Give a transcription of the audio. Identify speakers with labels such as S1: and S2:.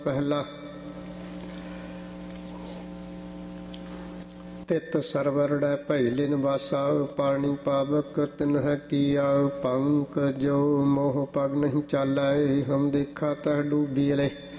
S1: ਪਹਿਲਾ। ਤਿਤ ਸਰਵਰੜੈ ਭਈ ਲਿਨ ਵਾਸਾ, ਪਾਣੀ ਪਾਵਕ ਤਿਨਹਿ ਕੀਆ। ਪੰਕ ਜੋ ਮੋਹ ਪਗ ਨਹੀਂ ਚਾਲੈ, ਹਮ ਦੇਖਾ ਤਹ ਡੂਬੀ ਲੈ।